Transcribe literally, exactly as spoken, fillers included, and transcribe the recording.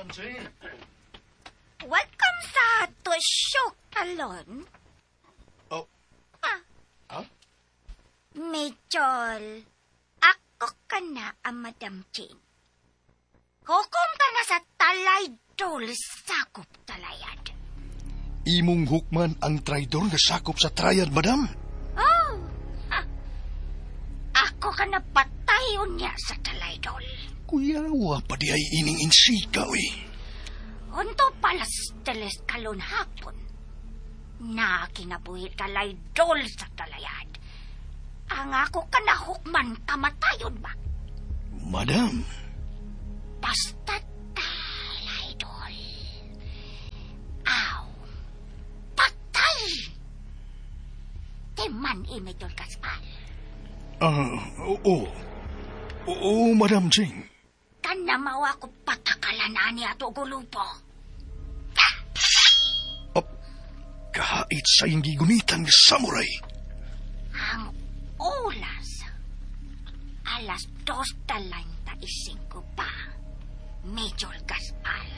Madam Jane. Welcome sa Tusyok Talon. Oh. Ah. Ah? Majol, ako ka na ang Madam Jane. Hukom ka na sa talay dol sakop talayad. Imong hukman ang traidor nga sakop sa trayad, madam. Oh, ah. Ako ka na patayon niya sa talay dol. Kuyawa pa di ay ining insikaw eh. Unto palas teles kalon hapon. Na kinabuhi talay dol sa talayad. Ang ako ka na hukman kamatayon ba? Madam. Basta talay dol. Aw. Patay! Timan imidol kaspal. Ah, oo. Oo, Madam Jane. Kana mawa ko patakalan ani ato gulupo. Op, kahait sa iyong gigunitan nga samurai. Ang oras. Alas dos talanta isingko pa. Major Gaspar.